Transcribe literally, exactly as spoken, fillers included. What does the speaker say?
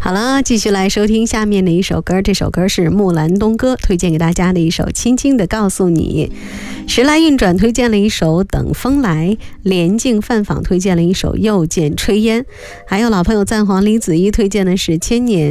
好了，继续来收听下面的一首歌，这首歌是木兰东哥推荐给大家的一首《轻轻地告诉你》，时来运转推荐了一首《等风来》，连静泛访推荐了一首《又见炊烟》，还有老朋友赞皇李子一推荐的是《千年》。